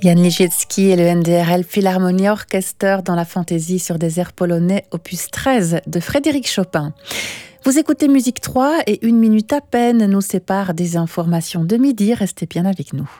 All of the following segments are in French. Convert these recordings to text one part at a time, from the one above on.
Jan Ligiecki et le NDRL Philharmonie Orchestra dans la fantaisie sur des airs polonais opus 13 de Frédéric Chopin. Vous écoutez Musique 3 et 1 minute à peine nous sépare des informations de midi. Restez bien avec nous.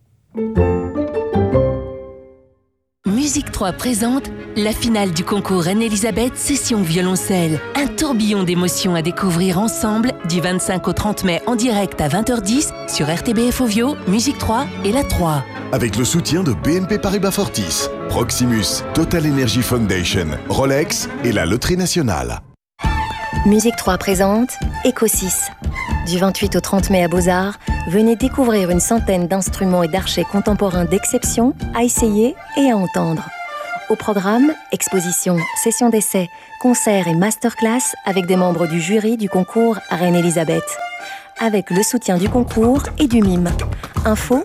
Musique 3 présente la finale du concours Reine-Elisabeth Session Violoncelle. Un tourbillon d'émotions à découvrir ensemble du 25 au 30 mai en direct à 20h10 sur RTBF Ovio, Musique 3 et la 3. Avec le soutien de BNP Paribas Fortis, Proximus, Total Energy Foundation, Rolex et la Loterie Nationale. Musique 3 présente Eco6. Du 28 au 30 mai à Beaux-Arts, venez découvrir une centaine d'instruments et d'archets contemporains d'exception à essayer et à entendre. Au programme, exposition, sessions d'essai, concerts et masterclass avec des membres du jury du concours Reine-Elisabeth. Avec le soutien du concours et du MIME. Info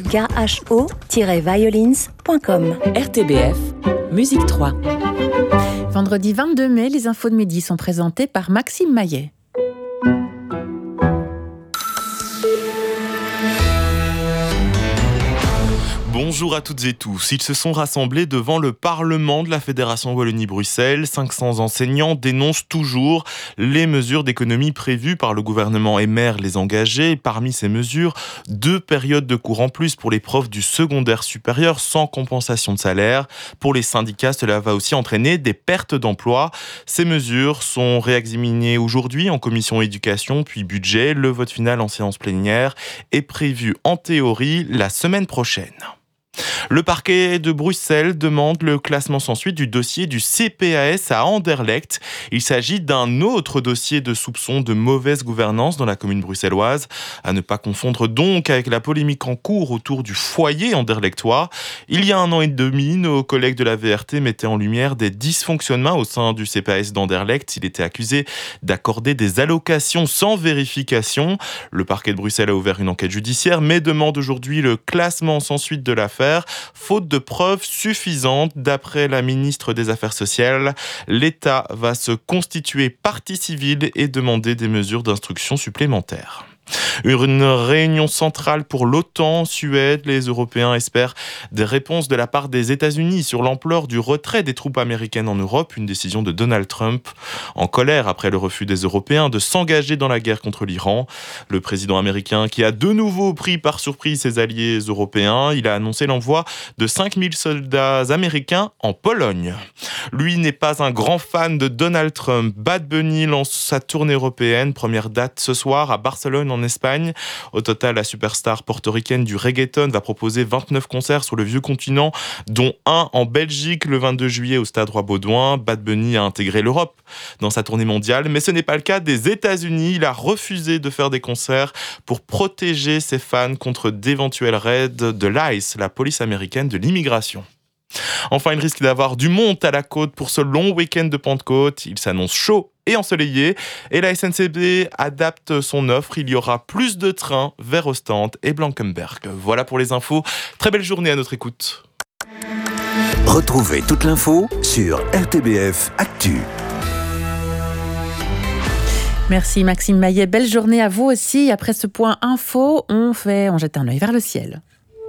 ekho-violins.com. RTBF, Musique 3. Vendredi 22 mai, les infos de midi sont présentées par Maxime Maillet. Bonjour à toutes et tous. Ils se sont rassemblés devant le Parlement de la Fédération Wallonie-Bruxelles. 500 enseignants dénoncent toujours les mesures d'économie prévues par le gouvernement et maire les engagés. Parmi ces mesures, 2 périodes de cours en plus pour les profs du secondaire supérieur sans compensation de salaire. Pour les syndicats, cela va aussi entraîner des pertes d'emplois. Ces mesures sont réexaminées aujourd'hui en commission éducation puis budget. Le vote final en séance plénière est prévu en théorie la semaine prochaine. Le parquet de Bruxelles demande le classement sans suite du dossier du CPAS à Anderlecht. Il s'agit d'un autre dossier de soupçon de mauvaise gouvernance dans la commune bruxelloise. À ne pas confondre donc avec la polémique en cours autour du foyer anderlechtois. Il y a 1 an et demi, nos collègues de la VRT mettaient en lumière des dysfonctionnements au sein du CPAS d'Anderlecht. Il était accusé d'accorder des allocations sans vérification. Le parquet de Bruxelles a ouvert une enquête judiciaire, mais demande aujourd'hui le classement sans suite de l'affaire. Faute de preuves suffisantes, d'après la ministre des Affaires sociales, l'État va se constituer partie civile et demander des mesures d'instruction supplémentaires. Une réunion centrale pour l'OTAN en Suède. Les Européens espèrent des réponses de la part des États-Unis sur l'ampleur du retrait des troupes américaines en Europe, une décision de Donald Trump, en colère après le refus des Européens de s'engager dans la guerre contre l'Iran. Le président américain qui a de nouveau pris par surprise ses alliés européens, il a annoncé l'envoi de 5000 soldats américains en Pologne. Lui n'est pas un grand fan de Donald Trump. Bad Bunny lance sa tournée européenne, première date ce soir à Barcelone en Espagne. Au total, la superstar portoricaine du reggaeton va proposer 29 concerts sur le vieux continent, dont un en Belgique le 22 juillet au Stade Roi-Baudouin. Bad Bunny a intégré l'Europe dans sa tournée mondiale, mais ce n'est pas le cas des États-Unis. Il a refusé de faire des concerts pour protéger ses fans contre d'éventuels raids de l'ICE, la police américaine de l'immigration. Enfin, il risque d'avoir du monde à la côte pour ce long week-end de Pentecôte. Il s'annonce chaud et ensoleillé et la SNCB adapte son offre. Il y aura plus de trains vers Ostende et Blankenberg. Voilà pour les infos. Très belle journée à notre écoute. Retrouvez toute l'info sur RTBF Actu. Merci Maxime Maillet. Belle journée à vous aussi. Après ce point info, on jette un œil vers le ciel.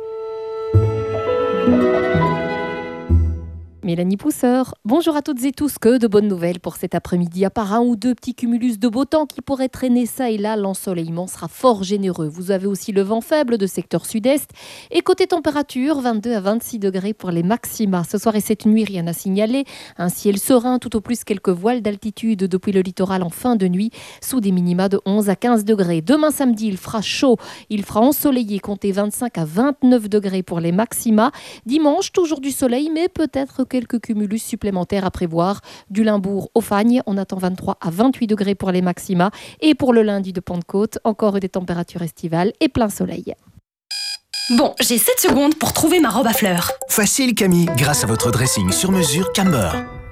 Mélanie Pousseur. Bonjour à toutes et tous. Que de bonnes nouvelles pour cet après-midi. À part 1 ou 2 petits cumulus de beau temps qui pourraient traîner ça et là, l'ensoleillement sera fort généreux. Vous avez aussi le vent faible de secteur sud-est. Et côté température, 22 à 26 degrés pour les maxima. Ce soir et cette nuit, rien à signaler. Un ciel serein, tout au plus quelques voiles d'altitude depuis le littoral en fin de nuit, sous des minima de 11 à 15 degrés. Demain samedi, il fera chaud. Il fera ensoleillé, comptez 25 à 29 degrés pour les maxima. Dimanche, toujours du soleil, mais peut-être quelques cumulus supplémentaires à prévoir. Du Limbourg au Fagne, on attend 23 à 28 degrés pour les maxima. Et pour le lundi de Pentecôte, encore des températures estivales et plein soleil. Bon, j'ai 7 secondes pour trouver ma robe à fleurs. Facile Camille, grâce à votre dressing sur mesure Camber.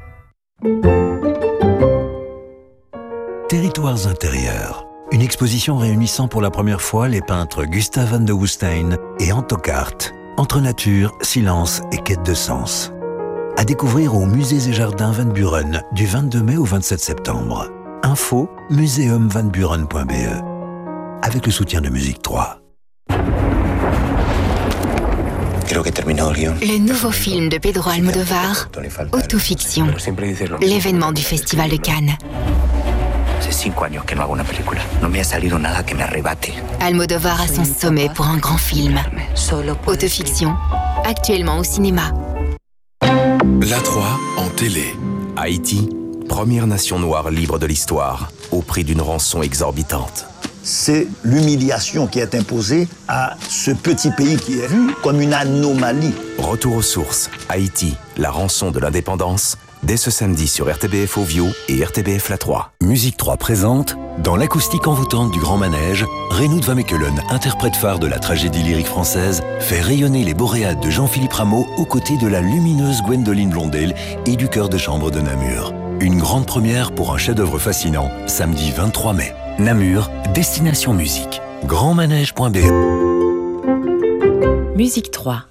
Territoires intérieurs. Une exposition réunissant pour la première fois les peintres Gustave van de Woestijn et Anto Kaart. Entre nature, silence et quête de sens. À découvrir au Musées et Jardins Van Buren du 22 mai au 27 septembre. Info museumvanburen.be. Avec le soutien de Musique 3. Quelle Le nouveau film de Pedro Almodóvar, Autofiction, l'événement du Festival de Cannes. Almodóvar à son sommet pour un grand film. Autofiction, actuellement au cinéma. La 3 en télé. Haïti, première nation noire libre de l'histoire, au prix d'une rançon exorbitante. C'est l'humiliation qui est imposée à ce petit pays qui est vu comme une anomalie. Retour aux sources, Haïti, la rançon de l'indépendance, dès ce samedi sur RTBF Ovio et RTBF La 3. Musique 3 présente, dans l'acoustique envoûtante du Grand Manège, Reinoud Van Mechelen, interprète phare de la tragédie lyrique française, fait rayonner les Boréades de Jean-Philippe Rameau aux côtés de la lumineuse Gwendoline Blondel et du chœur de chambre de Namur. Une grande première pour un chef-d'œuvre fascinant, samedi 23 mai. Namur, destination musique. Grandmanège.be. Musique 3.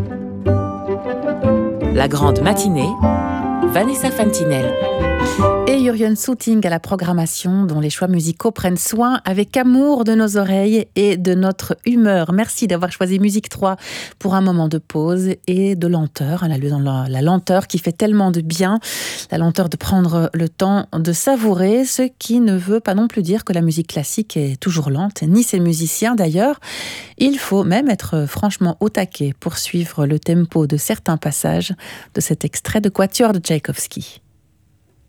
La grande matinée, Vanessa Fantinel. Et Jurjen Soeting à la programmation, dont les choix musicaux prennent soin avec amour de nos oreilles et de notre humeur. Merci d'avoir choisi Musique 3 pour un moment de pause et de lenteur. La lenteur qui fait tellement de bien, la lenteur de prendre le temps de savourer, ce qui ne veut pas non plus dire que la musique classique est toujours lente, ni ses musiciens d'ailleurs. Il faut même être franchement au taquet pour suivre le tempo de certains passages de cet extrait de Quatuor de Tchaïkovski.